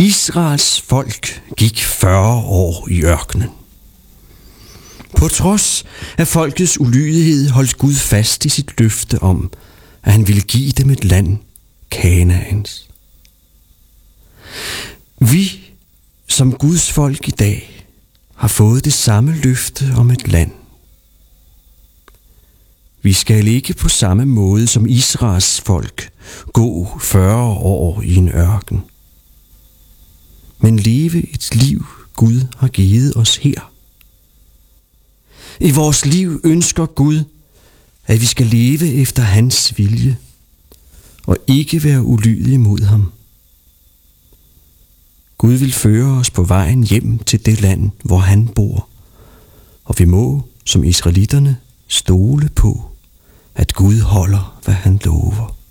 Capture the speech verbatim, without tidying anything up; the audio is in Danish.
Israels folk gik fyrre år i ørkenen. På trods af folkets ulydighed holdt Gud fast i sit løfte om, at han ville give dem et land, Kanaans. Vi, som Guds folk i dag, har fået det samme løfte om et land. Vi skal ikke på samme måde som Israels folk gå fyrre år i en ørken, men leve et liv, Gud har givet os her. I vores liv ønsker Gud, at vi skal leve efter hans vilje og ikke være ulydige mod ham. Gud vil føre os på vejen hjem til det land, hvor han bor, og vi må, som israelitterne, stole på, at Gud holder, hvad han lover.